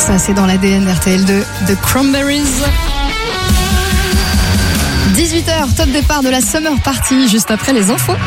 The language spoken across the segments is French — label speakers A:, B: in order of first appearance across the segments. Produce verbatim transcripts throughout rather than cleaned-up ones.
A: Ça, c'est dans l'A D N R T L deux de Cranberries. dix-huit heures, top départ de la Summer Party, juste après les infos.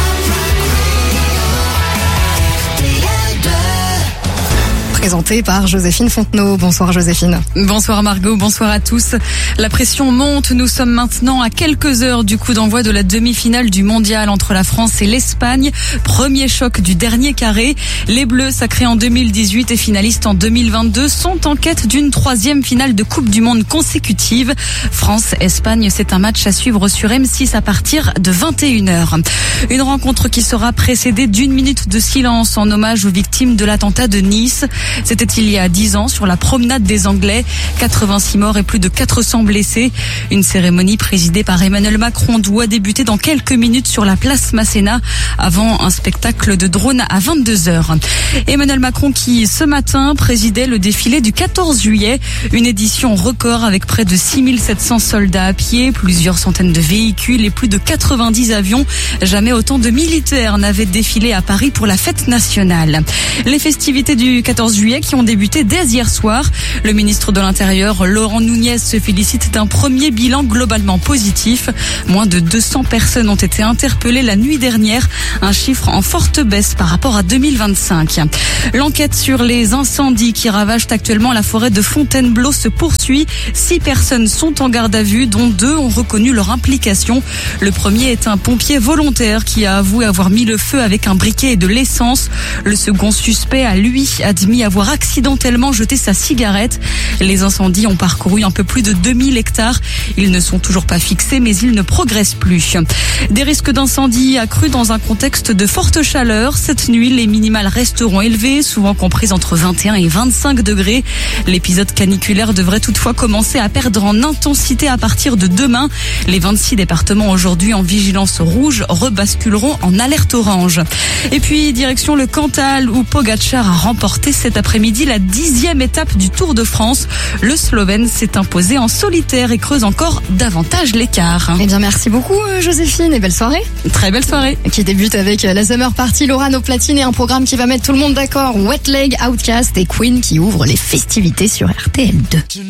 A: Présenté par Joséphine Fontenot. Bonsoir Joséphine.
B: Bonsoir Margot, bonsoir à tous. La pression monte, nous sommes maintenant à quelques heures du coup d'envoi de la demi-finale du mondial entre la France et l'Espagne. Premier choc du dernier carré. Les Bleus, sacrés en deux mille dix-huit et finalistes en deux mille vingt-deux, sont en quête d'une troisième finale de Coupe du Monde consécutive. France-Espagne, c'est un match à suivre sur M six à partir de vingt et une heures. Une rencontre qui sera précédée d'une minute de silence en hommage aux victimes de l'attentat de Nice. C'était il y a dix ans sur la promenade des Anglais. quatre-vingt-six morts et plus de quatre cents blessés. Une cérémonie présidée par Emmanuel Macron doit débuter dans quelques minutes sur la place Masséna avant un spectacle de drone à vingt-deux heures. Emmanuel Macron qui ce matin présidait le défilé du quatorze juillet. Une édition record avec près de six mille sept cents soldats à pied, plusieurs centaines de véhicules et plus de quatre-vingt-dix avions. Jamais autant de militaires n'avaient défilé à Paris pour la fête nationale. Les festivités du quatorze juillet qui ont débuté dès hier soir. Le ministre de l'Intérieur, Laurent Nunez, se félicite d'un premier bilan globalement positif. Moins de deux cents personnes ont été interpellées la nuit dernière, un chiffre en forte baisse par rapport à deux mille vingt-cinq. L'enquête sur les incendies qui ravagent actuellement la forêt de Fontainebleau se poursuit. Six personnes sont en garde à vue, dont deux ont reconnu leur implication. Le premier est un pompier volontaire qui a avoué avoir mis le feu avec un briquet et de l'essence. Le second suspect a, lui, admis avoir accidentellement jeté sa cigarette. Les incendies ont parcouru un peu plus de deux mille hectares. Ils ne sont toujours pas fixés, mais ils ne progressent plus. Des risques d'incendie accrus dans un contexte de forte chaleur. Cette nuit, les minimales resteront élevées, souvent comprises entre vingt et un et vingt-cinq degrés. L'épisode caniculaire devrait toutefois commencer à perdre en intensité à partir de demain. Les vingt-six départements aujourd'hui en vigilance rouge rebasculeront en alerte orange. Et puis, direction le Cantal où Pogačar a remporté cet après-midi la dixième étape du Tour de France. Le Slovène s'est imposé en solitaire et creuse encore davantage l'écart.
A: Eh bien, merci beaucoup Joséphine et belle soirée.
B: Très belle soirée.
A: Qui débute avec la Summer Party, Laurent au platine et un programme qui va mettre tout le monde d'accord. Wet Leg, Outcast et Queen qui ouvrent les festivités sur R T L deux.